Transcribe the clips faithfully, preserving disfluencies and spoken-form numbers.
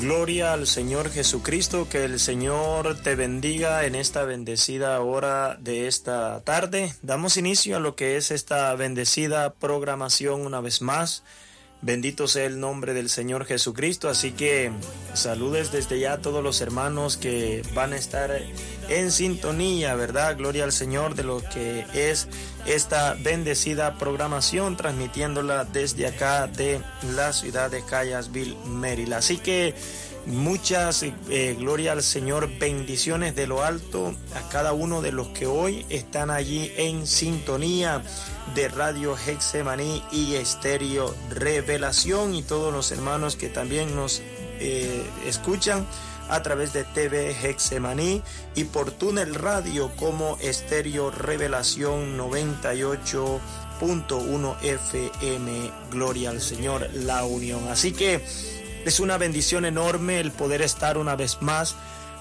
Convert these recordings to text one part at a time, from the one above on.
Gloria al Señor Jesucristo, que el Señor te bendiga en esta bendecida hora de esta tarde. Damos inicio a lo que es esta bendecida programación una vez más. Bendito sea el nombre del Señor Jesucristo, así que saludes desde ya a todos los hermanos que van a estar en sintonía, ¿verdad? Gloria al Señor de lo que es esta bendecida programación, transmitiéndola desde acá de la ciudad de Cayasville, Maryland. Así que muchas, eh, gloria al Señor, bendiciones de lo alto a cada uno de los que hoy están allí en sintonía de Radio Getsemaní y Estéreo Revelación, y todos los hermanos que también nos eh, escuchan a través de T V Getsemaní y por Túnel Radio como Estéreo Revelación noventa y ocho punto uno F M. Gloria al Señor, La Unión. Así que es una bendición enorme el poder estar una vez más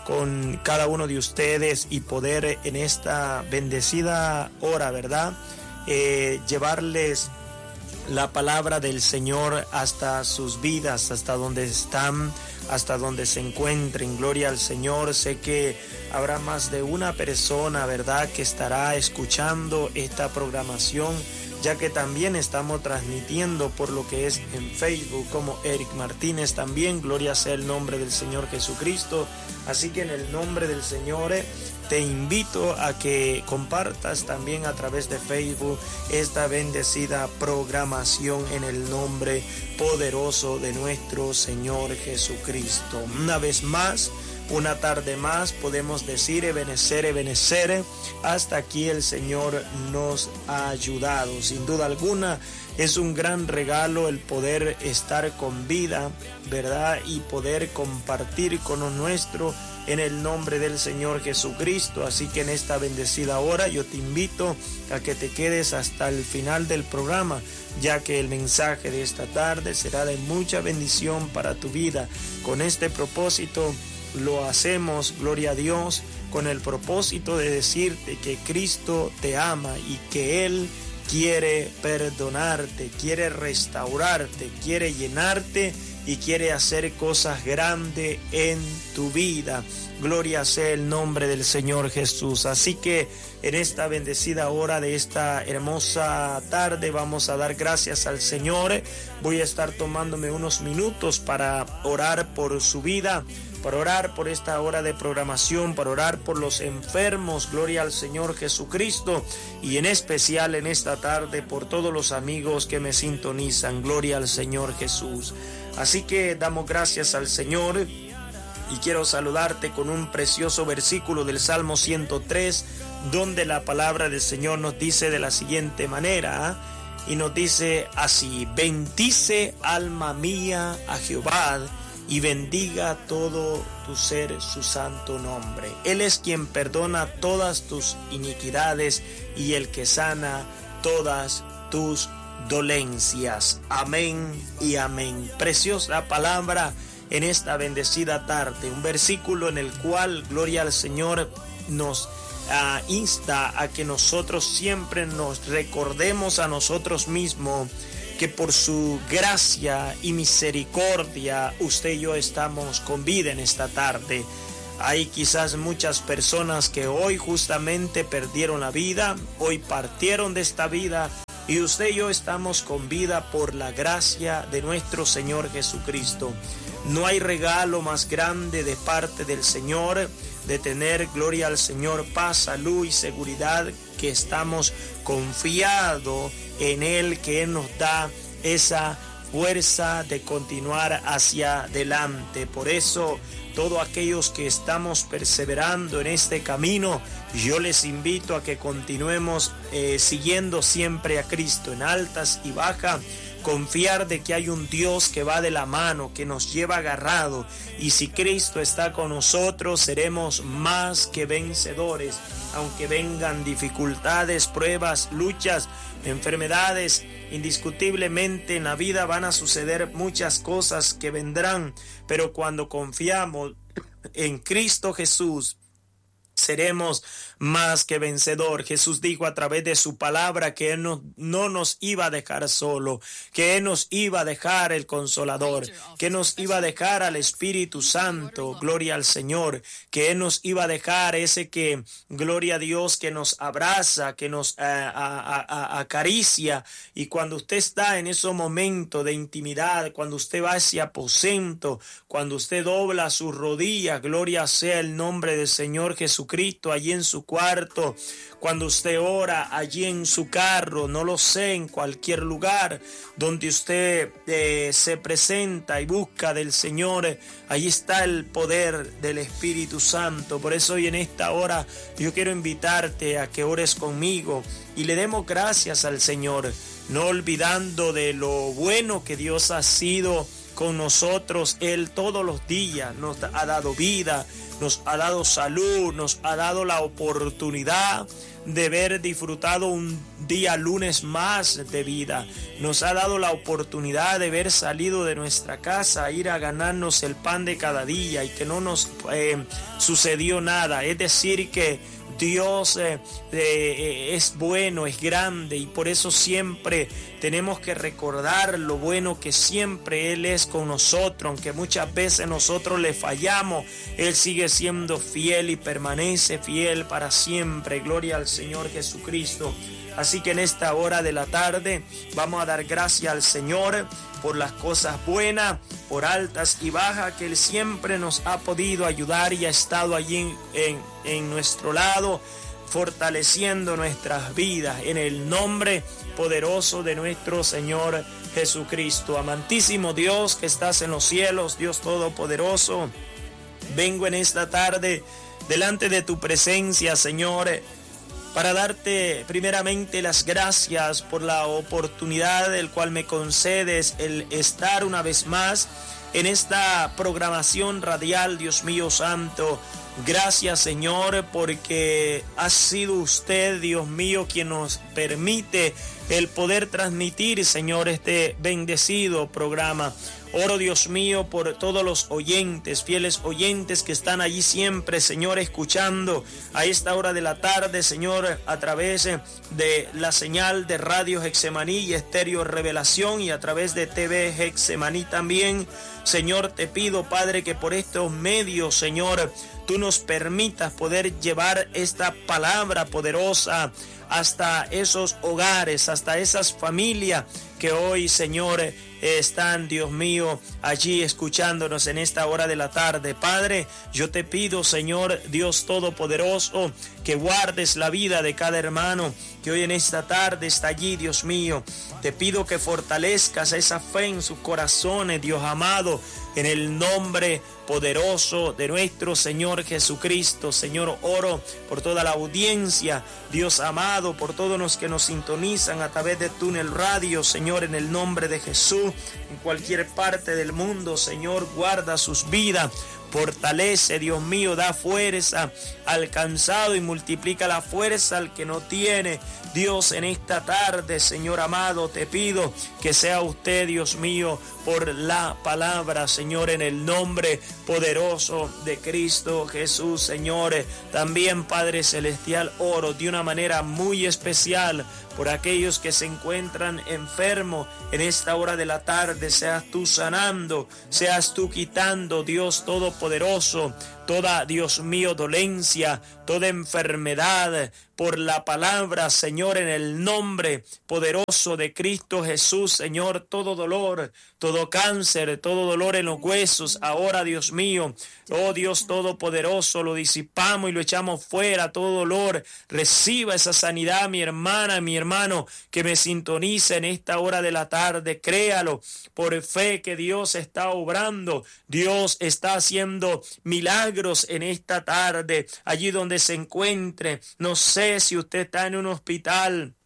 con cada uno de ustedes y poder en esta bendecida hora, ¿verdad? Eh, llevarles la palabra del Señor hasta sus vidas, hasta donde están, hasta donde se encuentren. Gloria al Señor. Sé que habrá más de una persona, ¿verdad?, que estará escuchando esta programación, ya que también estamos transmitiendo por lo que es en Facebook como Eric Martínez también. Gloria sea el nombre del Señor Jesucristo. Así que en el nombre del Señor te invito a que compartas también a través de Facebook esta bendecida programación en el nombre poderoso de nuestro Señor Jesucristo. Una vez más, una tarde más, podemos decir Ebenecer, Ebenecer. Hasta aquí el Señor nos ha ayudado. Sin duda alguna, es un gran regalo el poder estar con vida, ¿verdad? Y poder compartir con lo nuestro en el nombre del Señor Jesucristo. Así que en esta bendecida hora yo te invito a que te quedes hasta el final del programa, ya que el mensaje de esta tarde será de mucha bendición para tu vida. Con este propósito lo hacemos, gloria a Dios, con el propósito de decirte que Cristo te ama y que Él quiere perdonarte, quiere restaurarte, quiere llenarte y quiere hacer cosas grandes en tu vida. Gloria sea el nombre del Señor Jesús. Así que en esta bendecida hora de esta hermosa tarde vamos a dar gracias al Señor. Voy a estar tomándome unos minutos para orar por su vida, para orar por esta hora de programación, para orar por los enfermos, gloria al Señor Jesucristo, y en especial en esta tarde por todos los amigos que me sintonizan, gloria al Señor Jesús. Así que damos gracias al Señor y quiero saludarte con un precioso versículo del Salmo ciento tres, donde la palabra del Señor nos dice de la siguiente manera, y nos dice así: bendice alma mía a Jehová, y bendiga todo tu ser su santo nombre. Él es quien perdona todas tus iniquidades y el que sana todas tus dolencias. Amén y amén. Preciosa palabra en esta bendecida tarde. Un versículo en el cual, gloria al Señor, nos uh, insta a que nosotros siempre nos recordemos a nosotros mismos que por su gracia y misericordia usted y yo estamos con vida en esta tarde. Hay quizás muchas personas que hoy justamente perdieron la vida, hoy partieron de esta vida, y usted y yo estamos con vida por la gracia de nuestro Señor Jesucristo. No hay regalo más grande de parte del Señor de tener, gloria al Señor, paz, salud y seguridad, que estamos confiados en Él, que Él nos da esa fuerza de continuar hacia adelante. Por eso, todos aquellos que estamos perseverando en este camino, yo les invito a que continuemos eh, siguiendo siempre a Cristo en altas y bajas. Confiar de que hay un Dios que va de la mano, que nos lleva agarrado, y si Cristo está con nosotros, seremos más que vencedores. Aunque vengan dificultades, pruebas, luchas, enfermedades, indiscutiblemente en la vida van a suceder muchas cosas que vendrán, pero cuando confiamos en Cristo Jesús, seremos más que vencedor. Jesús dijo a través de su palabra que Él no, no nos iba a dejar solo, que Él nos iba a dejar el Consolador, que nos iba a dejar al Espíritu Santo, gloria al Señor, que Él nos iba a dejar ese que, gloria a Dios, que nos abraza, que nos a, a, a, acaricia. Y cuando usted está en esos momentos de intimidad, cuando usted va a ese aposento, cuando usted dobla sus rodillas, gloria sea el nombre del Señor Jesucristo allí en su cuarto, cuando usted ora allí en su carro, no lo sé, en cualquier lugar donde usted eh, se presenta y busca del Señor, allí está el poder del Espíritu Santo. Por eso hoy en esta hora yo quiero invitarte a que ores conmigo y le demos gracias al Señor, no olvidando de lo bueno que Dios ha sido con nosotros. Él todos los días nos ha dado vida, nos ha dado salud, nos ha dado la oportunidad de haber disfrutado un día lunes más de vida. Nos ha dado la oportunidad de haber salido de nuestra casa a ir a ganarnos el pan de cada día y que no nos eh, sucedió nada. Es decir que Dios eh, eh, es bueno, es grande, y por eso siempre tenemos que recordar lo bueno que siempre Él es con nosotros. Aunque muchas veces nosotros le fallamos, Él sigue siendo fiel y permanece fiel para siempre. Gloria al Señor Jesucristo. Así que en esta hora de la tarde vamos a dar gracias al Señor por las cosas buenas, por altas y bajas, que Él siempre nos ha podido ayudar y ha estado allí en, en, en nuestro lado, fortaleciendo nuestras vidas en el nombre poderoso de nuestro Señor Jesucristo. Amantísimo Dios que estás en los cielos, Dios Todopoderoso, vengo en esta tarde delante de tu presencia, Señor, para darte primeramente las gracias por la oportunidad del cual me concedes el estar una vez más en esta programación radial, Dios mío santo. Gracias, Señor, porque ha sido usted, Dios mío, quien nos permite el poder transmitir, Señor, este bendecido programa. Oro, Dios mío, por todos los oyentes, fieles oyentes que están allí siempre, Señor, escuchando a esta hora de la tarde, Señor, a través de la señal de Radio Getsemaní y Estéreo Revelación, y a través de T V Getsemaní también. Señor, te pido, Padre, que por estos medios, Señor, tú nos permitas poder llevar esta palabra poderosa hasta esos hogares, hasta esas familias que hoy, Señor, están, Dios mío, allí escuchándonos en esta hora de la tarde. Padre, yo te pido, Señor, Dios Todopoderoso, que guardes la vida de cada hermano que hoy en esta tarde está allí, Dios mío. Te pido que fortalezcas esa fe en sus corazones, Dios amado, en el nombre poderoso de nuestro Señor Jesucristo. Señor, oro por toda la audiencia, Dios amado, por todos los que nos sintonizan a través de Túnel Radio, Señor, en el nombre de Jesús, en cualquier parte del mundo, Señor, guarda sus vidas. Fortalece, Dios mío, da fuerza al cansado y multiplica la fuerza al que no tiene. Dios, en esta tarde, Señor amado, te pido que sea usted, Dios mío, por la palabra, Señor, en el nombre poderoso de Cristo Jesús, Señor. También, Padre Celestial, oro de una manera muy especial por aquellos que se encuentran enfermos en esta hora de la tarde. Seas tú sanando, seas tú quitando, Dios Todopoderoso, toda, Dios mío, dolencia, toda enfermedad, por la palabra, Señor, en el nombre poderoso de Cristo Jesús, Señor, todo dolor, todo cáncer, todo dolor en los huesos, ahora, Dios mío, oh Dios Todopoderoso, lo disipamos y lo echamos fuera, todo dolor. Reciba esa sanidad, mi hermana, mi hermano, que me sintoniza en esta hora de la tarde. Créalo por fe que Dios está obrando, Dios está haciendo milagros en esta tarde, allí donde se encuentre. No sé si usted está en un hospital,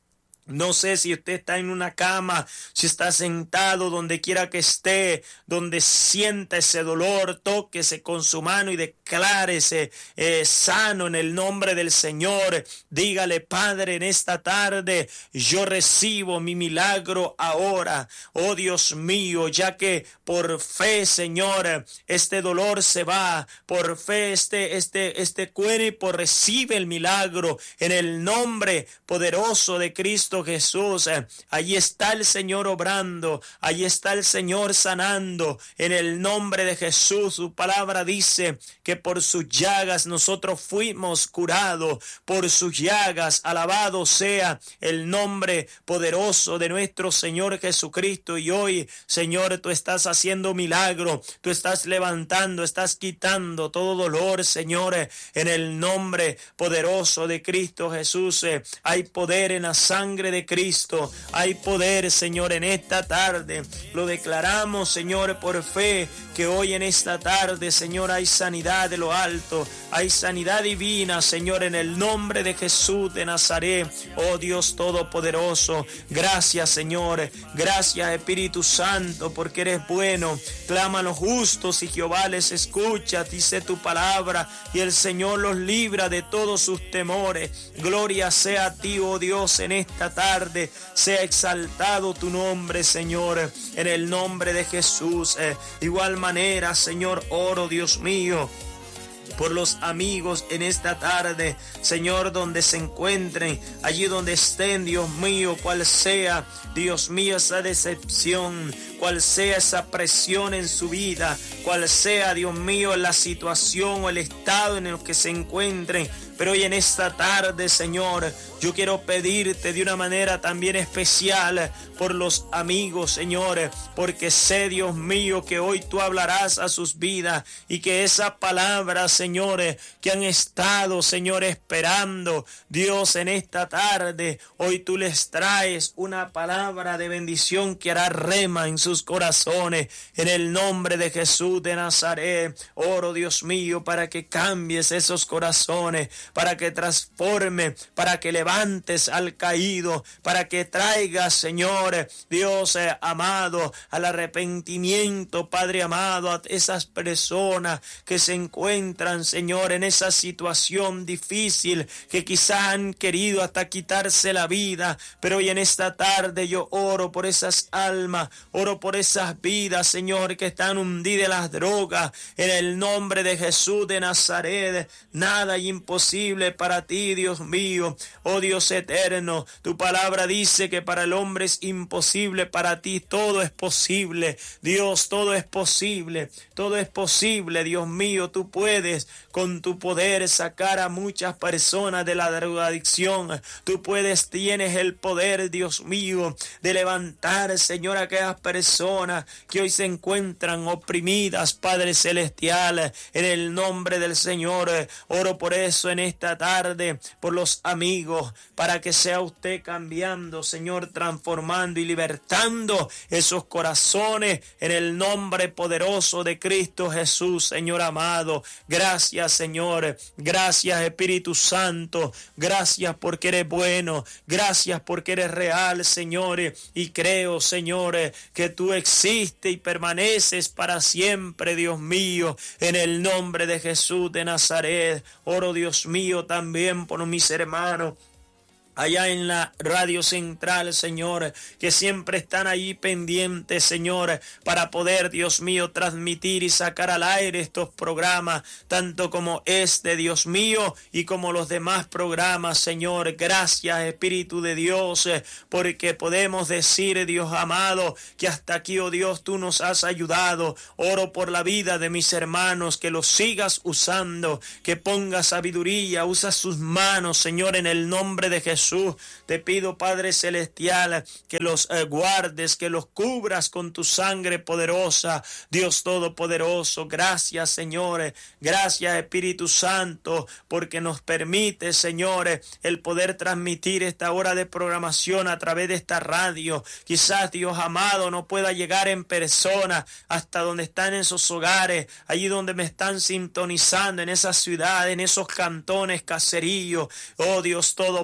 No sé si usted está en una cama, si está sentado, donde quiera que esté, donde sienta ese dolor, tóquese con su mano y declárese eh, sano en el nombre del Señor. Dígale: Padre, en esta tarde yo recibo mi milagro ahora. Oh Dios mío, ya que por fe, Señor, este dolor se va. Por fe este, este, este cuerpo recibe el milagro en el nombre poderoso de Cristo Jesús. Allí está el Señor obrando, allí está el Señor sanando en el nombre de Jesús. Su palabra dice que por sus llagas nosotros fuimos curados, por sus llagas alabado sea el nombre poderoso de nuestro Señor Jesucristo. Y hoy, Señor, tú estás haciendo milagro, tú estás levantando, estás quitando todo dolor, Señor, en el nombre poderoso de Cristo Jesús. Hay poder en la sangre de Cristo, hay poder, Señor, en esta tarde. Lo declaramos, Señor, por fe, que hoy en esta tarde, Señor, hay sanidad de lo alto, hay sanidad divina, Señor, en el nombre de Jesús de Nazaret. Oh Dios Todopoderoso, gracias, Señor, gracias, Espíritu Santo, porque eres bueno. Clama a los justos y Jehová les escucha, dice tu palabra, y el Señor los libra de todos sus temores. Gloria sea a ti, oh Dios, en esta tarde. Sea exaltado tu nombre, Señor, en el nombre de Jesús. Eh, de igual manera, Señor, oro, Dios mío, por los amigos en esta tarde, Señor, donde se encuentren, allí donde estén, Dios mío, cual sea, Dios mío, esa decepción, cual sea esa presión en su vida, cual sea, Dios mío, la situación o el estado en el que se encuentren. Pero hoy en esta tarde, Señor, yo quiero pedirte de una manera también especial por los amigos, Señor, porque sé, Dios mío, que hoy tú hablarás a sus vidas y que esa palabra, Señor, que han estado, Señor, esperando, Dios, en esta tarde, hoy tú les traes una palabra de bendición que hará rema en sus corazones. En el nombre de Jesús de Nazaret, oro, Dios mío, para que cambies esos corazones, para que transforme, para que levantes al caído, para que traigas, Señor, Dios eh, amado, al arrepentimiento, Padre amado, a esas personas que se encuentran, Señor, en esa situación difícil, que quizás han querido hasta quitarse la vida, pero hoy en esta tarde yo oro por esas almas, oro por esas vidas, Señor, que están hundidas en las drogas, en el nombre de Jesús de Nazaret. Nada es imposible para ti, Dios mío. Oh Dios eterno, tu palabra dice que para el hombre es imposible, para ti todo es posible. Dios, todo es posible, todo es posible, Dios mío. Tú puedes con tu poder sacar a muchas personas de la drogadicción. Tú puedes, tienes el poder, Dios mío, de levantar, Señor, a aquellas personas que hoy se encuentran oprimidas, Padre celestial, en el nombre del Señor. Oro por eso en esta tarde, por los amigos, para que sea usted cambiando, Señor, transformando y libertando esos corazones en el nombre poderoso de Cristo Jesús, Señor amado. Gracias, Señor, gracias, Espíritu Santo, gracias porque eres bueno, gracias porque eres real, Señor, y creo, Señor, que tú existes y permaneces para siempre, Dios mío, en el nombre de Jesús de Nazaret. Oro, Dios mío, también por mis hermanos allá en la radio central, Señor, que siempre están allí pendientes, Señor, para poder, Dios mío, transmitir y sacar al aire estos programas, tanto como este, Dios mío, y como los demás programas, Señor. Gracias, Espíritu de Dios, porque podemos decir, Dios amado, que hasta aquí, oh Dios, tú nos has ayudado. Oro por la vida de mis hermanos, que los sigas usando, que ponga sabiduría, usa sus manos, Señor, en el nombre de Jesús. Te pido, Padre celestial, que los eh, guardes, que los cubras con tu sangre poderosa, Dios todopoderoso. Gracias, Señor, gracias, Espíritu Santo, porque nos permite, Señor, el poder transmitir esta hora de programación a través de esta radio. Quizás, Dios amado, no pueda llegar en persona hasta donde están esos hogares, allí donde me están sintonizando, en esas ciudades, en esos cantones, caseríos. Oh Dios todopoderoso,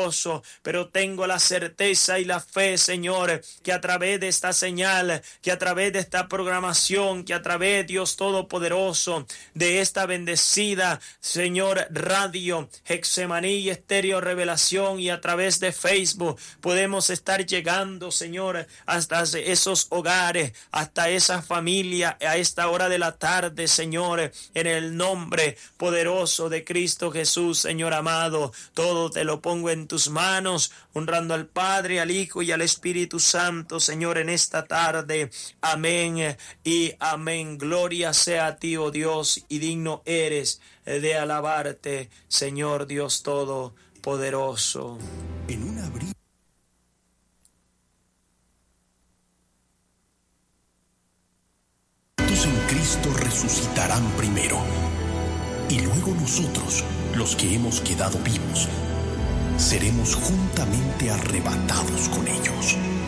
poderoso, pero tengo la certeza y la fe, Señor, que a través de esta señal, que a través de esta programación, que a través, Dios Todopoderoso, de esta bendecida, Señor, radio, Getsemaní y Estéreo Revelación, y a través de Facebook, podemos estar llegando, Señor, hasta esos hogares, hasta esa familia, a esta hora de la tarde, Señor, en el nombre poderoso de Cristo Jesús, Señor amado. Todo te lo pongo en tus manos, honrando al Padre, al Hijo y al Espíritu Santo, Señor, en esta tarde. Amén y amén. Gloria sea a ti, oh Dios, y digno eres de alabarte, Señor Dios Todopoderoso. En un abrir en Cristo resucitarán primero, y luego nosotros, los que hemos quedado vivos, seremos juntamente arrebatados con ellos